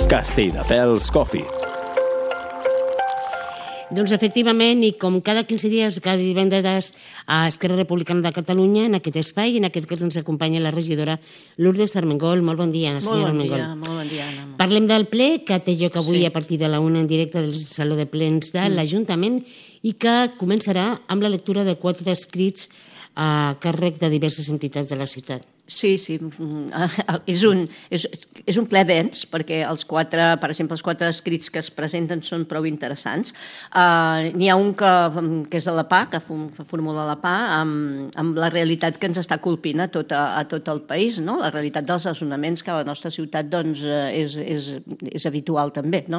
Castelldefels Coffee. Doncs efectivament, i com cada 15 dies, cada divendres a Esquerra Republicana de Catalunya, en aquest espai, i en aquest cas ens acompanya la regidora Lourdes Armengol. Molt bon dia, senyora Armengol. Molt bon dia, Anna. Parlem del ple que té lloc avui a partir de la 1 en directe del Saló de Plens de l'Ajuntament i que començarà amb la lectura de 4 escrits a càrrec de diverses entitats de la ciutat. Sí, és un ple dens, perquè per exemple, els 4 escrits que es presenten són prou interessants. N'hi ha un que és de la PA, que formula la PA, amb la realitat que ens està colpint a tot el país, no? La realitat dels desnonaments que a la nostra ciutat doncs, és habitual també, no?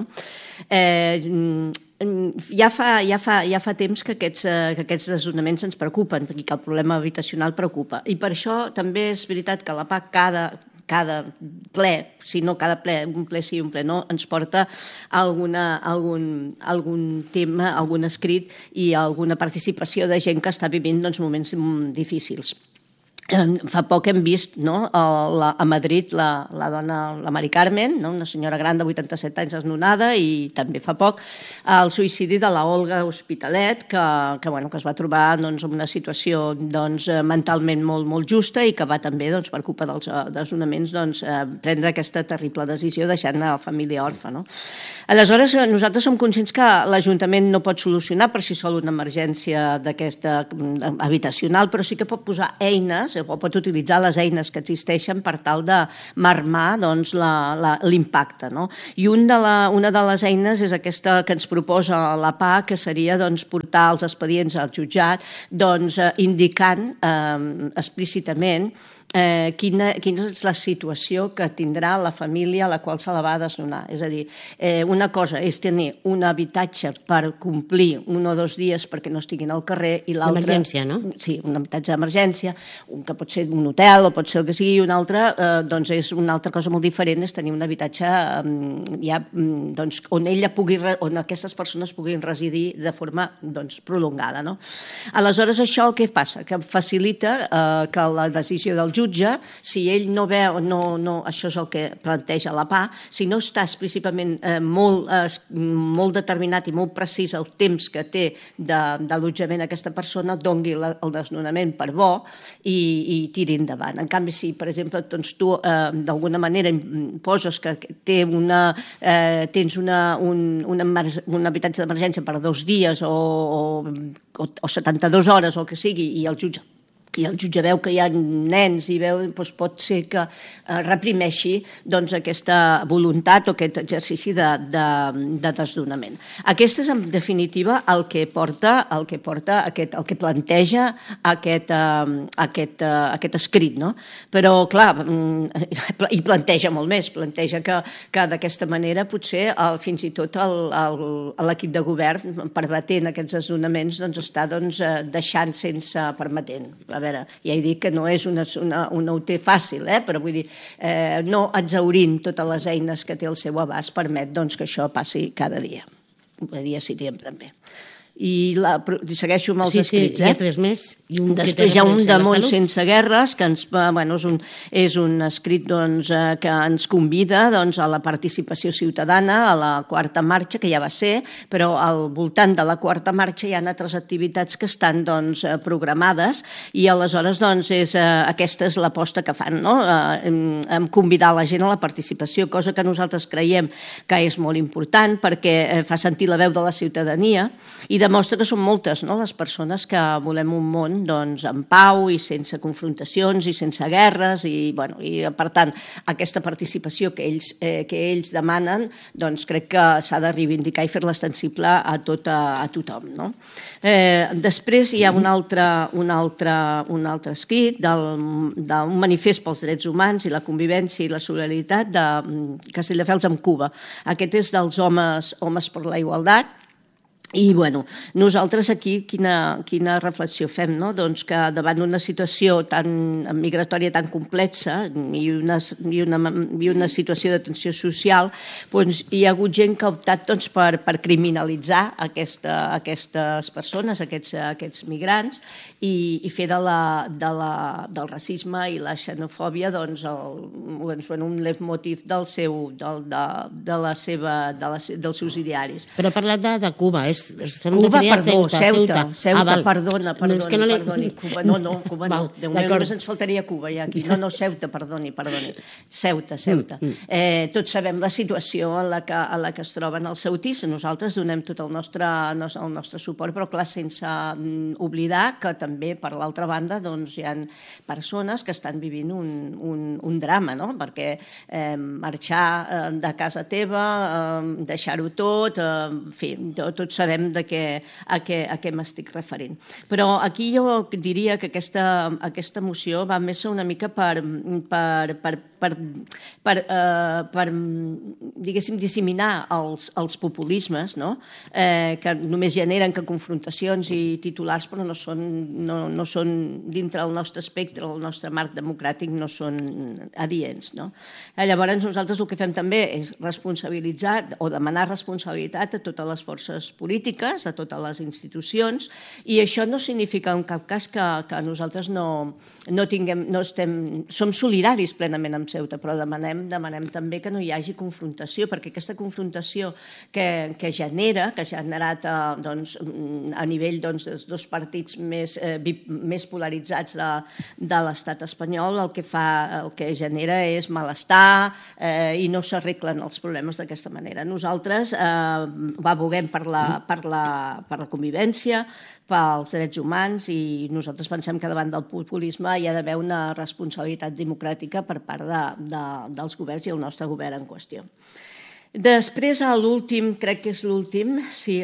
Ja fa temps que aquests desnonaments ens preocupen i que el problema habitacional preocupa. I per això també és veritat que la PAC cada ple, si no cada ple, un ple sí, un ple no, ens porta algun tema, algun escrit i alguna participació de gent que està vivint moments difícils. Fa poc hem vist a Madrid la dona, la Mari Carmen, una senyora gran de 87 anys desnonada, i també fa poc el suïcidi de la Olga Hospitalet, que es va trobar en una situació mentalment molt justa i que va també, per culpa dels desnonaments, prendre aquesta terrible decisió deixant la família orfa. Aleshores, nosaltres som conscients que l'Ajuntament no pot solucionar per si sol una emergència d'aquesta habitacional, però sí que pot posar eines o pot utilitzar les eines que existeixen per tal de marmar l'impacte. I una de les eines és aquesta que ens proposa la PA, que seria portar els expedients al jutjat indicant explícitament quina és la situació que tindrà la família a la qual se la va desnonar. És a dir, una cosa és tenir un habitatge per complir 1 o 2 dies perquè no estiguin al carrer, i l'altra... D'emergència, no? Sí, un habitatge d'emergència, que pot ser un hotel o pot ser el que sigui, i un altre, és una altra cosa molt diferent, és tenir un habitatge on aquestes persones puguin residir de forma prolongada. Aleshores, això el que passa? Que facilita que la decisió del jutge, si ell no veu, això és el que planteja la PA, si no està explícitament molt determinat i molt precís el temps que té d'allotjament aquesta persona, doni el desnonament per bo i tiri endavant. En canvi, si, per exemple, tu d'alguna manera poses que tens un habitatge d'emergència per 2 dies o 72 hores o el que sigui, i el jutge veu que hi ha nens i pot ser que reprimeixi aquesta voluntat o aquest exercici de desnonament. Aquest és, en definitiva, el que planteja aquest escrit. Però, clar, i planteja molt més. Planteja que d'aquesta manera potser fins i tot l'equip de govern, permetent aquests desnonaments, està deixant sense permetent. A veure, ja he dit que no és una UT fàcil, però vull dir, no exhaurint totes les eines que té al seu abast permet que això passi cada dia. De dia sí, també. I segueixo amb els escrits. Sí, hi ha 3 més. Després hi ha un de Món sense guerres, que és un escrit que ens convida a la participació ciutadana, a la 4ª marxa, que ja va ser, però al voltant de la 4ª marxa hi ha altres activitats que estan programades, i aleshores aquesta és l'aposta que fan, en convidar la gent a la participació, cosa que nosaltres creiem que és molt important perquè fa sentir la veu de la ciutadania i demostra que són moltes les persones que volem un món en pau i sense confrontacions i sense guerres, i per tant aquesta participació que ells demanen crec que s'ha de reivindicar i fer-la extensible a tothom. Després hi ha un altre escrit d'un manifest pels drets humans i la convivència i la solidaritat de Castelldefels amb Cuba. Aquest és dels Homes per la Igualtat, I, bueno, nosaltres aquí quina reflexió fem, no? Doncs que davant una situació tan migratòria tan complexa i una situació de tensió social, doncs hi ha hagut gent que ha optat doncs, per criminalitzar aquestes persones, aquests migrants, i fer del racisme i la xenofòbia doncs, un leitmotiv dels seus idearis. Però ha parlat de Cuba, Cuba, perdó, Ceuta, perdona, Cuba, no, Déu meu, només ens faltaria Cuba ja aquí, no, Ceuta, perdoni, Ceuta. Tots sabem la situació en la que es troben els ceutis, nosaltres donem tot el nostre suport, però clar, sense oblidar que també, per l'altra banda, doncs hi ha persones que estan vivint un drama, no? Perquè marxar de casa teva, deixar-ho tot, en fi, tots sabem a què m'estic referint. Però aquí jo diria que aquesta moció va més una mica per diguéssim, disseminar els populismes, no? Que només generen confrontacions i titulars, però no són dintre del nostre espectre, el nostre marc democràtic, no són adients, no? Llavors nosaltres el que fem també és responsabilitzar o demanar responsabilitat a totes les forces polítiques, a totes les institucions, i això no significa en cap cas que nosaltres som solidaris plenament amb Ceuta, però demanem també que no hi hagi confrontació, perquè aquesta confrontació que ha generat a nivell dels dos partits més polaritzats de l'estat espanyol, el que genera és malestar i no s'arreglen els problemes d'aquesta manera. Nosaltres aboguem per la convivència, pels drets humans, i nosaltres pensem que davant del populisme hi ha d'haver una responsabilitat democràtica per part dels governs i el nostre govern en qüestió. Després, crec que és l'últim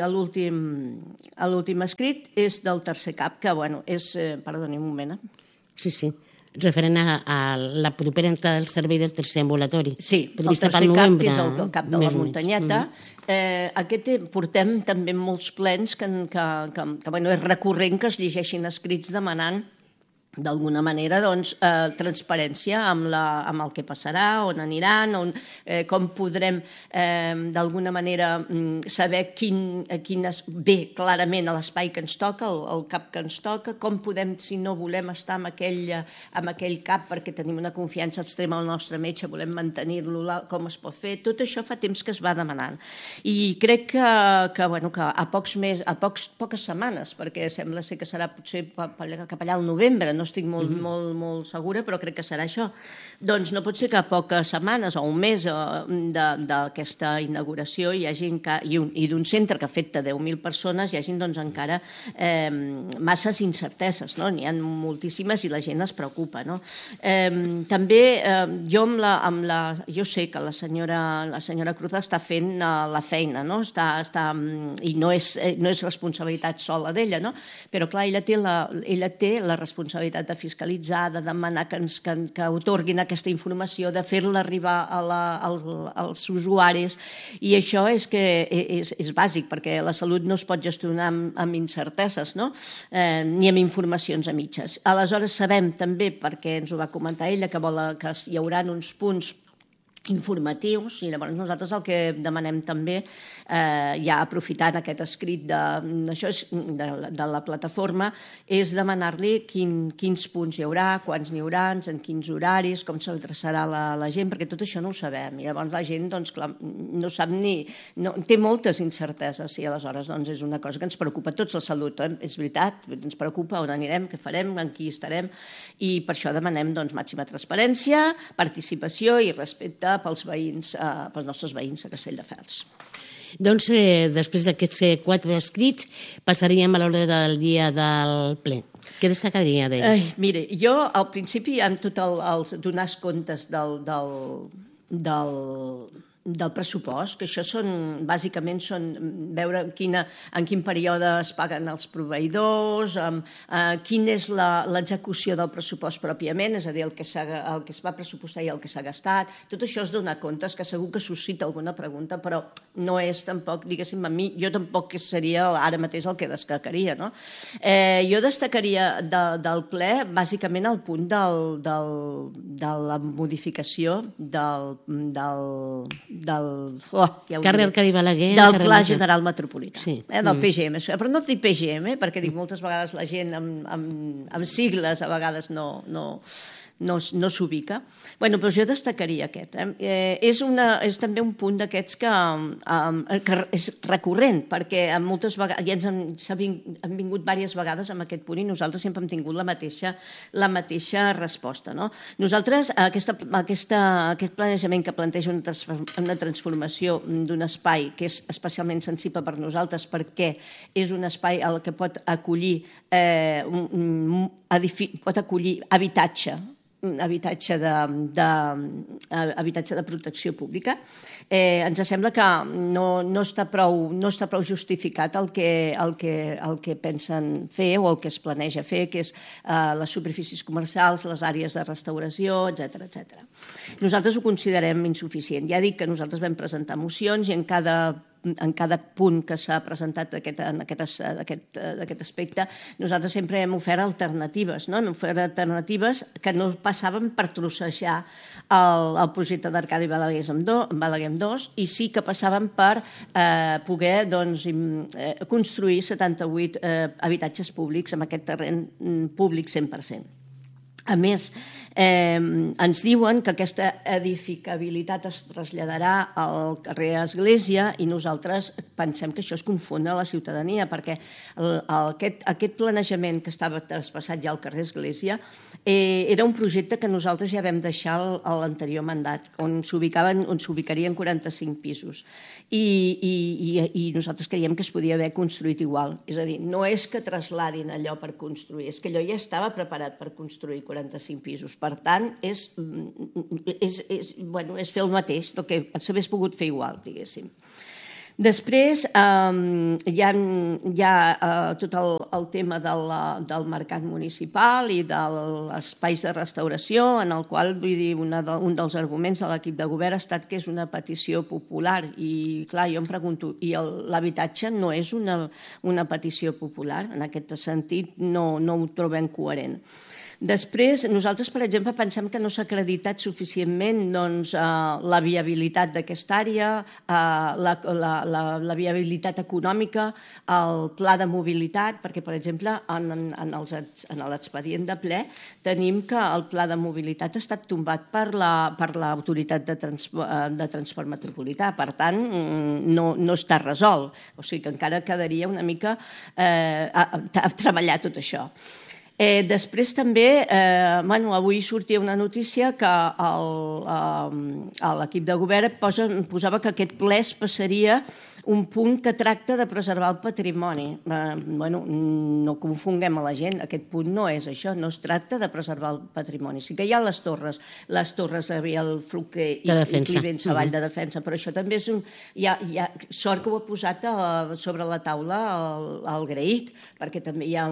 escrit, és del tercer cap, que és... Perdoni un moment. Sí. Referent a la propera entrada del servei del tercer ambulatori. Sí, el tercer cap, que és el cap de la muntanyeta. Portem també molts plens que és recurrent que es llegeixin escrits demanant d'alguna manera transparència amb el que passarà, on aniran, com podrem d'alguna manera saber quin ve clarament a l'espai que ens toca, el cap que ens toca, com podem, si no volem estar amb aquell cap perquè tenim una confiança extrema al nostre metge, volem mantenir-lo, com es pot fer. Tot això fa temps que es va demanant. I crec que a poques setmanes, perquè sembla ser que serà potser cap allà al novembre, no estic molt segura, però crec que serà això. Doncs no pot ser que a poques setmanes o un mes d'aquesta inauguració i d'un centre que afecta 10.000 persones hi hagin encara masses incerteses, no? N'hi ha moltíssimes i la gent es preocupa, no? També jo sé que la senyora Cruz està fent la feina, no? I no és responsabilitat sola d'ella, no? Però clar, ella té la responsabilitat de fiscalitzar, de demanar que otorguin aquesta informació, de fer-la arribar als usuaris, i això és bàsic, perquè la salut no es pot gestionar amb incerteses, no? Ni amb informacions a mitges. Aleshores sabem també, perquè ens ho va comentar ella, que hi haurà uns punts informatius, i llavors nosaltres el que demanem també, ja aprofitant aquest escrit de la plataforma, és demanar-li quins punts hi haurà, quants n'hi haurà, en quins horaris, com s'adreçarà la gent, perquè tot això no ho sabem, i llavors la gent no sap té moltes incerteses, i aleshores és una cosa que ens preocupa a tots, la salut, és veritat, ens preocupa on anirem, què farem, amb qui estarem, i per això demanem màxima transparència, participació i respecte pels nostres veïns a Castelldefels. Doncs després d'aquests 4 escrits passaríem a l'ordre del dia del ple. Què destacaria d'ell? Mire, jo al principi, amb tot els donar comptes del pressupost, que això bàsicament són veure en quin període es paguen els proveïdors, quina és l'execució del pressupost pròpiament, és a dir, el que es va pressupostar i el que s'ha gastat. Tot això es dona comptes, que segur que suscita alguna pregunta, però no és tampoc, diguéssim, a mi, jo tampoc seria ara mateix el que destacaria, no? Jo destacaria del ple, bàsicament, el punt de la modificació del Carrer Arcadi Balaguer, del Pla General Metropolità, del PGM. Però no dic PGM, perquè dic moltes vegades la gent amb sigles a vegades no s'ubica. Bé, doncs jo destacaria aquest. És també un punt d'aquests que és recurrent, perquè moltes vegades ja han vingut diverses vegades amb aquest punt i nosaltres sempre hem tingut la mateixa resposta. Nosaltres, aquest planejament que planteja una transformació d'un espai que és especialment sensible per nosaltres perquè és un espai al que pot acollir habitatge de protecció pública. Ens sembla que no està prou justificat el que pensen fer o el que es planeja fer, que és les superfícies comercials, les àrees de restauració, etc. Nosaltres ho considerem insuficient. Ja dic que nosaltres vam presentar mocions i en cada punt que s'ha presentat en aquest aspecte, nosaltres sempre hem ofert alternatives. Hem ofert alternatives que no passaven per trossejar el projecte d'Arcadi Balaguer amb 2 i sí que passaven per poder construir 78 habitatges públics amb aquest terreny públic 100%. A més, ens diuen que aquesta edificabilitat es traslladarà al carrer Església i nosaltres pensem que això es confon a la ciutadania perquè aquest planejament que estava traspassat ja al carrer Església era un projecte que nosaltres ja vam deixar a l'anterior mandat, on s'ubicarien 45 pisos i nosaltres creiem que es podia haver construït igual. És a dir, no és que trasladin allò per construir, és que allò ja estava preparat per construir 45 pisos. Per tant, és fer el mateix, el que s'hagués pogut fer igual, diguéssim. Després hi ha tot el tema del mercat municipal i dels espais de restauració, en el qual, vull dir, un dels arguments de l'equip de govern ha estat que és una petició popular i, clar, jo em pregunto, i l'habitatge no és una petició popular? En aquest sentit, no ho trobem coherent. Després, nosaltres, per exemple, pensem que no s'ha acreditat suficientment la viabilitat d'aquesta àrea, la viabilitat econòmica, el pla de mobilitat, perquè, per exemple, en l'expedient de ple tenim que el pla de mobilitat ha estat tombat per l'autoritat de transport metropolità. Per tant, no està resolt. O sigui que encara quedaria una mica a treballar tot això. Després també, avui sortia una notícia que l'equip de govern posava que aquest ple es passaria un punt que tracta de preservar el patrimoni. No confonguem a la gent, aquest punt no és això, no es tracta de preservar el patrimoni. Sí que hi ha les torres havia el Fluquer i Clivent Savall de defensa, però això també és sort que ho ha posat sobre la taula el GREIC, perquè també hi ha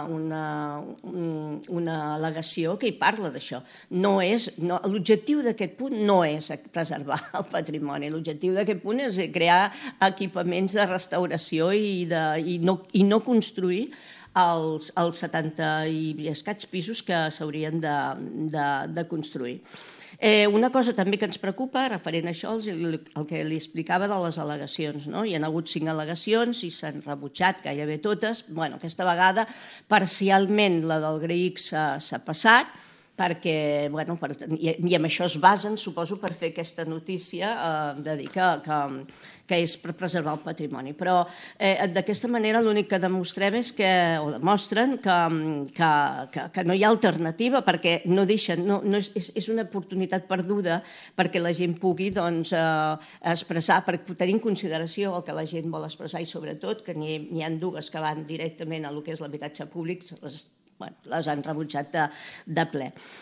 una al·legació que hi parla d'això. L'objectiu d'aquest punt no és preservar el patrimoni, l'objectiu d'aquest punt és crear equipaments de restauració i no construir els 70 i escaig pisos que s'haurien de construir. Una cosa també que ens preocupa, referent a això, el que li explicava de les al·legacions. Hi ha hagut 5 al·legacions i s'han rebutjat gairebé totes. Aquesta vegada, parcialment, la del GREIC s'ha passat, perquè, i amb això es basen, suposo, per fer aquesta notícia de dir que és per preservar el patrimoni. Però d'aquesta manera l'únic que demostrem demostren que no hi ha alternativa, perquè no deixen, és una oportunitat perduda perquè la gent pugui expressar, per tenir en consideració el que la gent vol expressar i sobretot que n'hi ha 2 que van directament a lo que és l'habitatge públic, les han rebutjat de ple.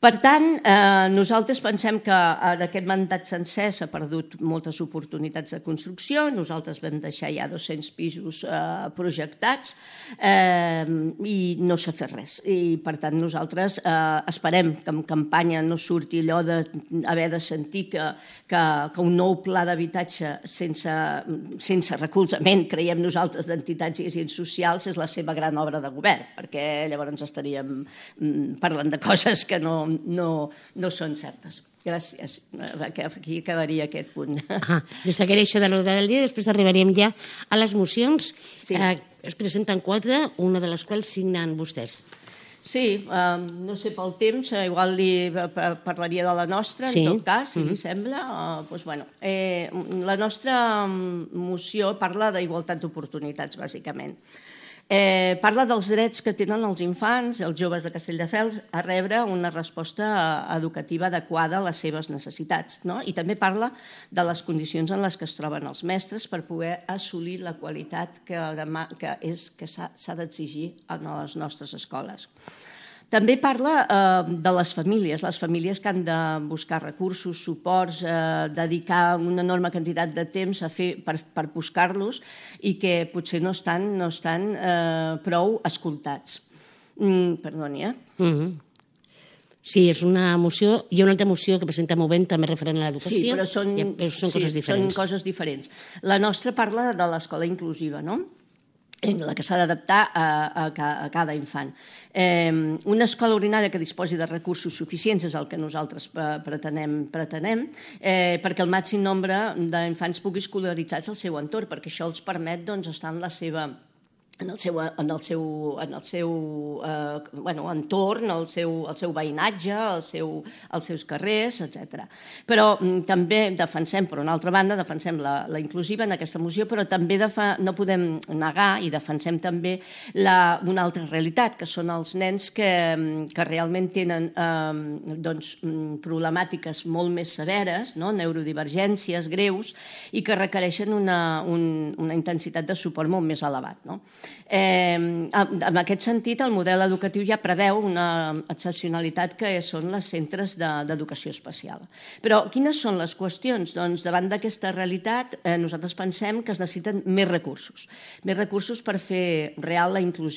Per tant, nosaltres pensem que en aquest mandat sencer s'ha perdut moltes oportunitats de construcció. Nosaltres vam deixar ja 200 pisos projectats i no s'ha fet res. I, per tant, nosaltres esperem que en campanya no surti allò d'haver de sentir que un nou pla d'habitatge sense recolzament, creiem nosaltres, d'entitats i agents socials és la seva gran obra de govern, perquè llavors estaríem parlant de coses que no són certes. Gràcies. Aquí quedaria aquest punt. Destacaré això de l'ordre del dia, després arribaríem ja a les mocions. Es presenten 4, una de les quals signen vostès. Sí, no sé, pel temps, igual li parlaria de la nostra, en tot cas, si li sembla. La nostra moció parla d'igualtat d'oportunitats, bàsicament. Parla dels drets que tenen els infants, els joves de Castelldefels, a rebre una resposta educativa adequada a les seves necessitats, no? I també parla de les condicions en les que es troben els mestres per poder assolir la qualitat que s'ha d'exigir en les nostres escoles. També parla de les famílies que han de buscar recursos, suports, dedicar una enorme quantitat de temps per buscar-los i que potser no estan prou escoltats. Perdoni, Sí, és una moció. Hi ha una altra moció que presenta Movent, també referent a l'educació. Sí, però són coses diferents. La nostra parla de l'escola inclusiva, no? La que s'ha d'adaptar a cada infant. Una escola ordinària que disposi de recursos suficients és el que nosaltres pretenem, perquè el màxim nombre d'infants pugui escolaritzar-se al seu entorn, perquè això els permet estar en el seu entorn, el seu veïnatge, els seus carrers, etc. Però també defensem, per una altra banda, defensem la inclusiva en aquesta moció, però també no podem negar i defensem també una altra realitat, que són els nens que realment tenen problemàtiques molt més severes, neurodivergències greus, i que requereixen una intensitat de suport molt més elevat. En aquest sentit, el model educatiu ja preveu una excepcionalitat que són els centres d'educació especial. Però quines són les qüestions? Doncs davant d'aquesta realitat nosaltres pensem que es necessiten més recursos per fer real la inclusió